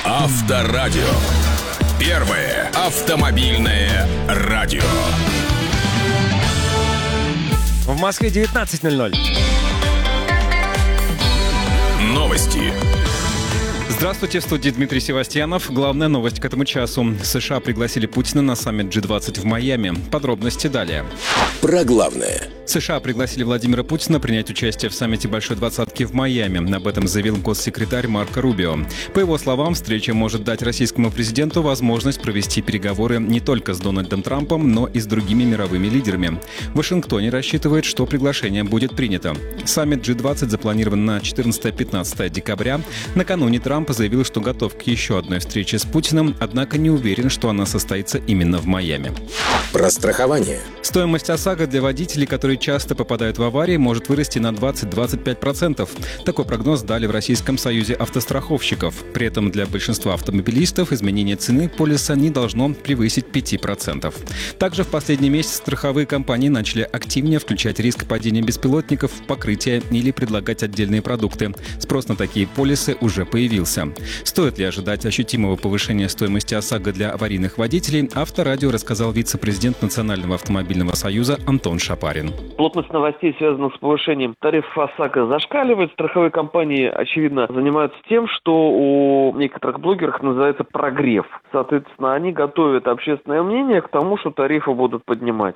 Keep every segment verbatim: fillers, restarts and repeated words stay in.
Авторадио. Первое автомобильное радио. В Москве девятнадцать ноль ноль. Новости. Здравствуйте, в студии Дмитрий Севастьянов. Главная новость к этому часу. США пригласили Путина на саммит джи двадцать в Майами. Подробности далее. Про главное. США пригласили Владимира Путина принять участие в саммите Большой Двадцатки в Майами. Об этом заявил госсекретарь Марко Рубио. По его словам, встреча может дать российскому президенту возможность провести переговоры не только с Дональдом Трампом, но и с другими мировыми лидерами. В Вашингтоне рассчитывают, что приглашение будет принято. Саммит джи двадцать запланирован на четырнадцатое-пятнадцатое декабря. Накануне Трамп заявил, что готов к еще одной встрече с Путиным, однако не уверен, что она состоится именно в Майами. Про страхование. Стоимость ОСАГО для водителей, которые часто попадают в аварии, может вырасти на двадцать-двадцать пять процентов. Такой прогноз дали в Российском союзе автостраховщиков. При этом для большинства автомобилистов изменение цены полиса не должно превысить пять процентов. Также в последний месяц страховые компании начали активнее включать риск падения беспилотников в покрытие или предлагать отдельные продукты. Спрос на такие полисы уже появился. Стоит ли ожидать ощутимого повышения стоимости ОСАГО для аварийных водителей, Авторадио рассказал вице-президент Национального автомобильного союза Антон Шапарин. Плотность новостей, связанных с повышением тарифов ОСАГО, зашкаливает. Страховые компании, очевидно, занимаются тем, что у некоторых блогеров называется прогрев. Соответственно, они готовят общественное мнение к тому, что тарифы будут поднимать.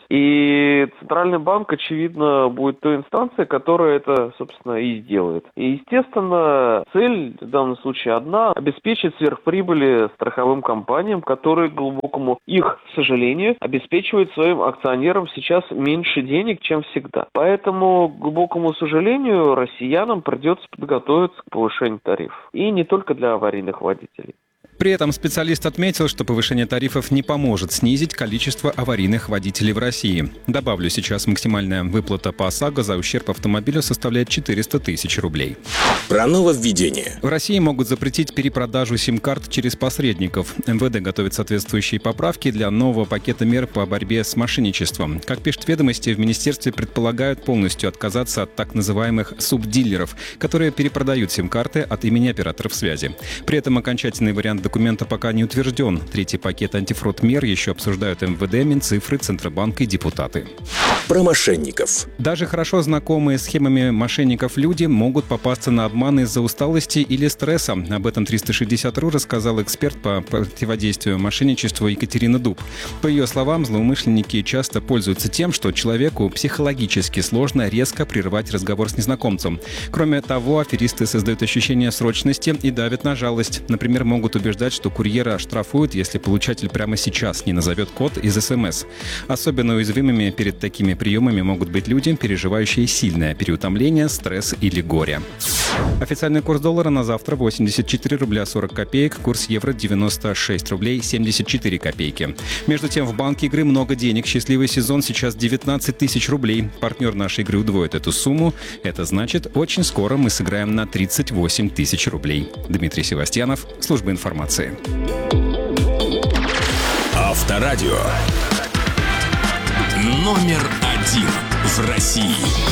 И Центральный банк, очевидно, будет той инстанцией, которая это, собственно, и сделает. И, естественно, цель в данном случае одна – обеспечить сверхприбыли страховым компаниям, которые, к глубокому их сожалению, обеспечивают своим акционерам сейчас меньше денег, чем всегда. Поэтому, к глубокому сожалению, россиянам придется подготовиться к повышению тарифов. И не только для аварийных водителей. При этом специалист отметил, что повышение тарифов не поможет снизить количество аварийных водителей в России. Добавлю, сейчас максимальная выплата по ОСАГО за ущерб автомобилю составляет четыреста тысяч рублей. Про нововведение. В России могут запретить перепродажу сим-карт через посредников. эм вэ дэ готовит соответствующие поправки для нового пакета мер по борьбе с мошенничеством. Как пишут ведомости, в министерстве предполагают полностью отказаться от так называемых субдилеров, которые перепродают сим-карты от имени операторов связи. При этом окончательный вариант документа пока не утвержден. Третий пакет антифрод мер еще обсуждают эм вэ дэ, Минцифры, Центробанк и депутаты. Про мошенников. Даже хорошо знакомые схемами мошенников люди могут попасться на обман из-за усталости или стресса. Об этом триста шестьдесят точка ру рассказал эксперт по противодействию мошенничеству Екатерина Дуб. По ее словам, злоумышленники часто пользуются тем, что человеку психологически сложно резко прервать разговор с незнакомцем. Кроме того, аферисты создают ощущение срочности и давят на жалость. Например, могут убеждать, что курьера оштрафуют, если получатель прямо сейчас не назовет код из эс эм эс. Особенно уязвимыми перед такими приемами могут быть люди, переживающие сильное переутомление, стресс или горе. Официальный курс доллара на завтра восемьдесят четыре рубля сорок копеек, курс евро девяносто шесть рублей семьдесят четыре копейки. Между тем, в банке игры много денег. Счастливый сезон сейчас девятнадцать тысяч рублей. Партнер нашей игры удвоит эту сумму. Это значит, очень скоро мы сыграем на тридцать восемь тысяч рублей. Дмитрий Севастьянов, служба информации. Авторадио. Номер один в России.